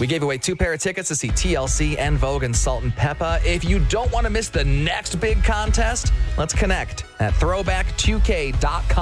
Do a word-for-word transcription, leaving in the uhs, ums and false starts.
We gave away two pair of tickets to see T L C, En Vogue, and Salt and Peppa. If you don't want to miss the next big contest, let's connect at throwback two k dot com.